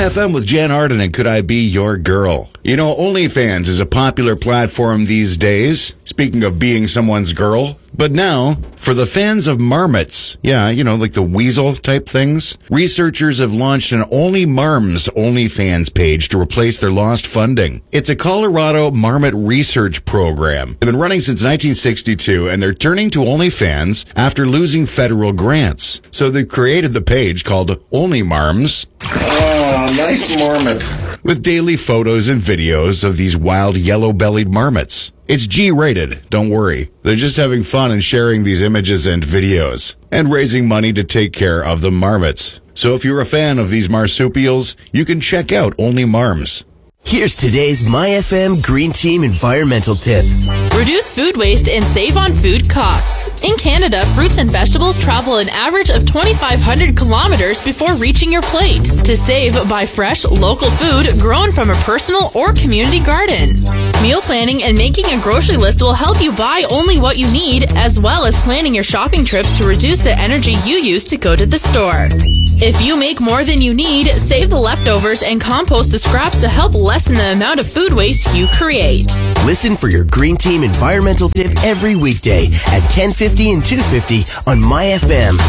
FM with Jan Arden and Could I Be Your Girl? You know, OnlyFans is a popular platform these days, speaking of being someone's girl. But now, for the fans of marmots, yeah, you know, like the weasel type things, researchers have launched an Only Marms OnlyFans page to replace their lost funding. It's a Colorado marmot research program. They've been running since 1962, and they're turning to OnlyFans after losing federal grants. So they've created the page called Only Marms. Oh, nice marmot. With daily photos and videos of these wild yellow-bellied marmots. It's G-rated, don't worry. They're just having fun and sharing these images and videos. And raising money to take care of the marmots. So if you're a fan of these marsupials, you can check out Only Marms. Here's today's MyFM Green Team environmental tip. Reduce food waste and save on food costs. In Canada, fruits and vegetables travel an average of 2,500 kilometers before reaching your plate. To save, buy fresh, local food grown from a personal or community garden. Meal planning and making a grocery list will help you buy only what you need, as well as planning your shopping trips to reduce the energy you use to go to the store. If you make more than you need, save the leftovers and compost the scraps to help lessen the amount of food waste you create. Listen for your Green Team environmental tip every weekday at 10:50 and 2:50 on MyFM.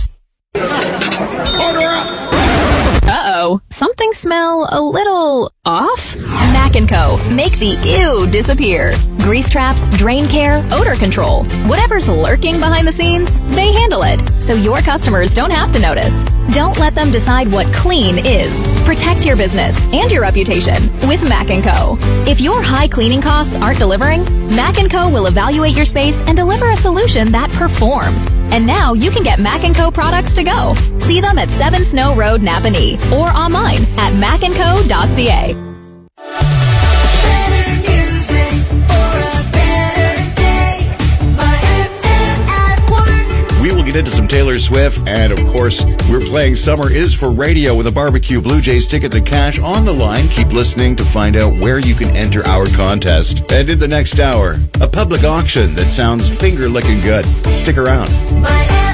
Uh-oh. Something smell a little off? Mac & Co. Make the ew disappear. Grease traps, drain care, odor control. Whatever's lurking behind the scenes, they handle it, so your customers don't have to notice. Don't let them decide what clean is. Protect your business and your reputation with Mac & Co. If your high cleaning costs aren't delivering, Mac & Co. will evaluate your space and deliver a solution that performs. And now you can get Mac & Co. products to go. See them at 7 Snow Road, Napanee, or online at macandco.ca. We will get into some Taylor Swift, and of course, we're playing Summer Is for Radio with a barbecue, Blue Jays tickets and cash on the line. Keep listening to find out where you can enter our contest. And in the next hour, a public auction that sounds finger-licking good. Stick around.